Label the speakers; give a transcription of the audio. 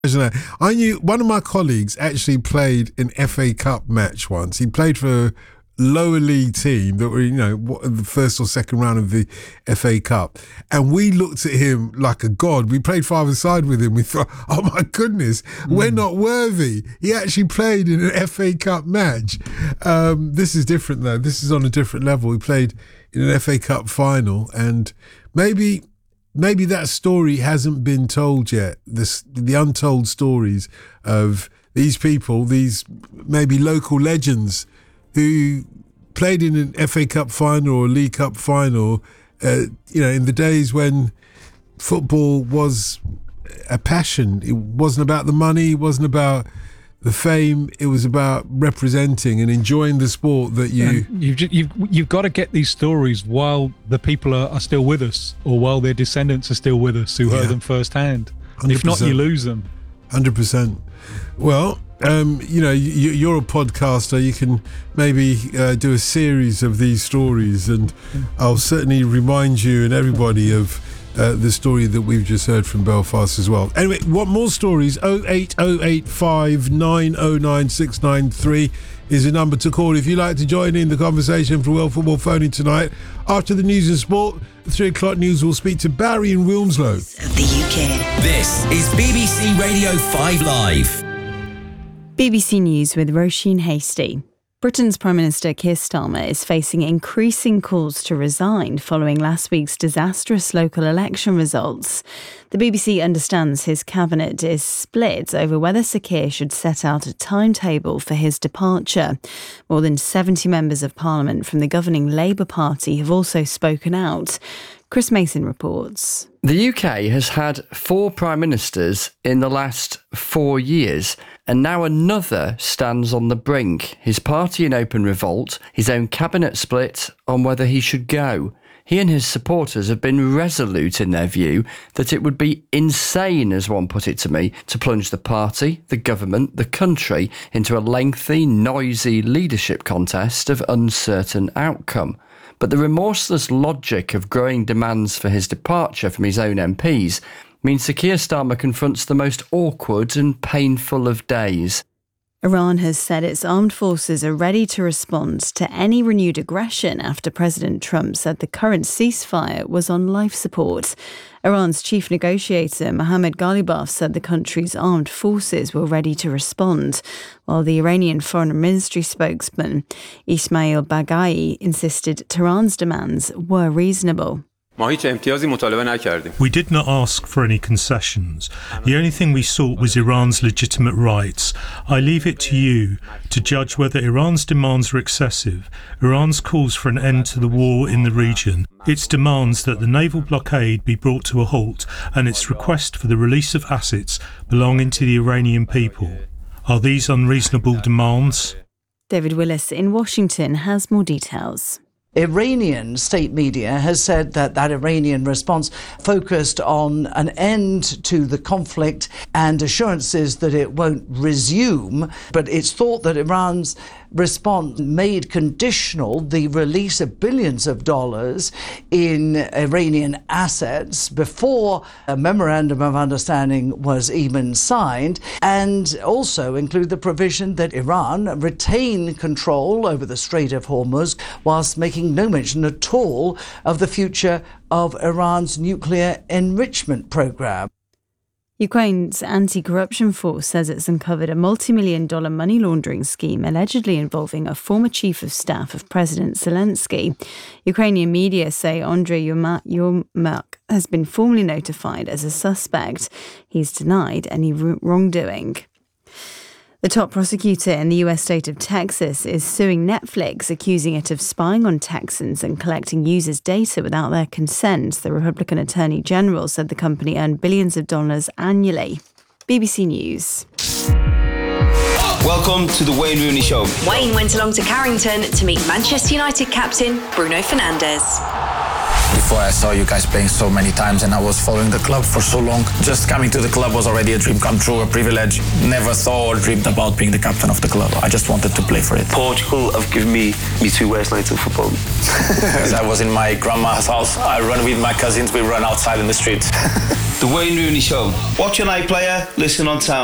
Speaker 1: I knew one of my colleagues actually played an FA Cup match once. He played for a lower league team that were, the first or second round of the FA Cup. And we looked at him like a god. We played five-a-side with him. We thought, oh my goodness, we're not worthy. He actually played in an FA Cup match. This is different though. This is on a different level. He played in an FA Cup final, and maybe that story hasn't been told yet. The untold stories of these people, these maybe local legends who played in an FA Cup final or a League Cup final, in the days when football was a passion. It wasn't about the money, it wasn't about the fame, it was about representing and enjoying the sport that
Speaker 2: you've got to get these stories while the people are still with us, or while their descendants are still with us who heard them firsthand. 100%. If not, you lose them.
Speaker 1: 100%. Well, you're a podcaster. You can maybe do a series of these stories, and I'll certainly remind you and everybody of the story that we've just heard from Belfast as well. Anyway, want more stories? 08085 909 693 is the number to call if you'd like to join in the conversation for World Football Phoning tonight. After the news and sport, the 3 o'clock news, we'll speak to Barry in Wilmslow.
Speaker 3: Of the UK. This is BBC Radio 5 Live.
Speaker 4: BBC News with Roisin Hasty. Britain's Prime Minister Keir Starmer is facing increasing calls to resign following last week's disastrous local election results. The BBC understands his cabinet is split over whether Sir Keir should set out a timetable for his departure. More than 70 members of Parliament from the governing Labour Party have also spoken out. Chris Mason reports.
Speaker 5: The UK has had 4 prime ministers in the last 4 years, and now another stands on the brink. His party in open revolt, his own cabinet split on whether he should go. He and his supporters have been resolute in their view that it would be insane, as one put it to me, to plunge the party, the government, the country into a lengthy, noisy leadership contest of uncertain outcome. But the remorseless logic of growing demands for his departure from his own MPs means Sir Keir Starmer confronts the most awkward and painful of days.
Speaker 4: Iran has said its armed forces are ready to respond to any renewed aggression after President Trump said the current ceasefire was on life support. Iran's chief negotiator Mohammad Ghalibaf said the country's armed forces were ready to respond, while the Iranian Foreign Ministry spokesman Ismail Baghai insisted Tehran's demands were reasonable.
Speaker 6: We did not ask for any concessions. The only thing we sought was Iran's legitimate rights. I leave it to you to judge whether Iran's demands were excessive. Iran's calls for an end to the war in the region, its demands that the naval blockade be brought to a halt, and its request for the release of assets belonging to the Iranian people. Are these unreasonable demands?
Speaker 4: David Willis in Washington has more details.
Speaker 7: Iranian state media has said that Iranian response focused on an end to the conflict and assurances that it won't resume, but it's thought that Iran's response made conditional the release of billions of dollars in Iranian assets before a memorandum of understanding was even signed, and also include the provision that Iran retain control over the Strait of Hormuz, whilst making no mention at all of the future of Iran's nuclear enrichment program.
Speaker 4: Ukraine's anti-corruption force says it's uncovered a multi-million-dollar money laundering scheme allegedly involving a former chief of staff of President Zelensky. Ukrainian media say Andrei Yermak has been formally notified as a suspect. He's denied any wrongdoing. The top prosecutor in the US state of Texas is suing Netflix, accusing it of spying on Texans and collecting users' data without their consent. The Republican Attorney General said the company earned billions of dollars annually. BBC News.
Speaker 3: Welcome to the Wayne Rooney Show.
Speaker 8: Wayne went along to Carrington to meet Manchester United captain Bruno Fernandes.
Speaker 3: The
Speaker 8: before I saw you guys playing so many times, and I was following the club for so long. Just coming to the club was already a dream come true, a privilege. Never thought or dreamed about being the captain of the club. I just wanted to play for it.
Speaker 9: Portugal have given me 2 worst nights of football.
Speaker 8: I was in my grandma's house. I run with my cousins. We run outside in the street.
Speaker 9: The Wayne Rooney Show. Watch an iPlayer, listen on Town.